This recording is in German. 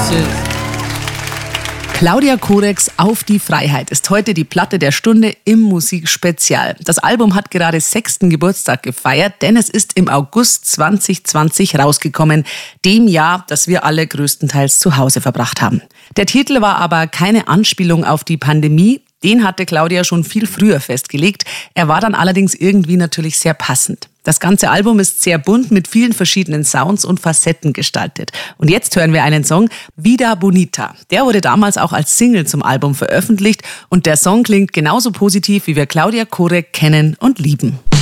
Tschüss. Claudia Korex Auf die Freiheit ist heute die Platte der Stunde im Musikspezial. Das Album hat gerade 6. Geburtstag gefeiert, denn es ist im August 2020 rausgekommen, dem Jahr, das wir alle größtenteils zu Hause verbracht haben. Der Titel war aber keine Anspielung auf die Pandemie. Den hatte Claudia schon viel früher festgelegt. Er war dann allerdings irgendwie natürlich sehr passend. Das ganze Album ist sehr bunt mit vielen verschiedenen Sounds und Facetten gestaltet. Und jetzt hören wir einen Song, Vida Bonita. Der wurde damals auch als Single zum Album veröffentlicht und der Song klingt genauso positiv, wie wir Claudia Korex kennen und lieben.